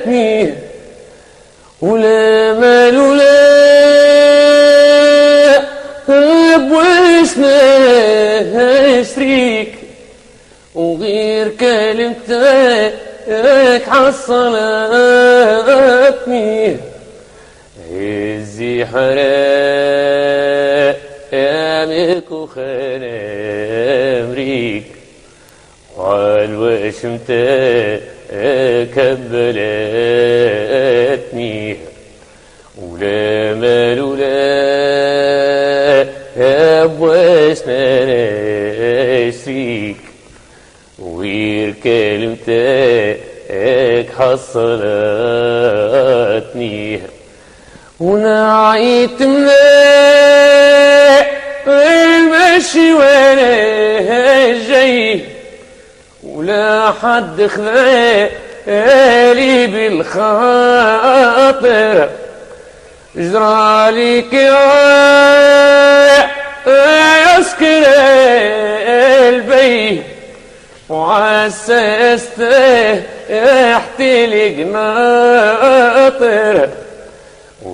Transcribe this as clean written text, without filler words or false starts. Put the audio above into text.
ولا مال ولا بوش نشريك وغير كلمتك حصلتني هزي حرامك وخنامريك والوشمتك كبلتني ولا مال ولا بوش نشريك وغير كلمتك حصلتني ونعيت ملاك المشي وانا جاي ولا حد خذالي بالخاطر جراليك يسكن قلبي وعسسته احتلق ناطر